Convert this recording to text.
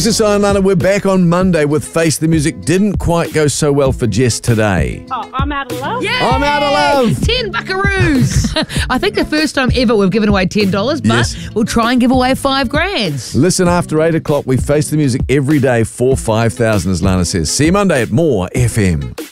This is Lana. We're back on Monday with Face the Music. Didn't quite go so well for Jess today. Oh, I'm out of love? Yay! I'm out of love. 10 buckaroos. I think the first time ever we've given away $10, but Yes. we'll try and give away $5,000. Listen, after 8 o'clock, we Face the Music every day for 5,000, as Lana says. See you Monday at More FM.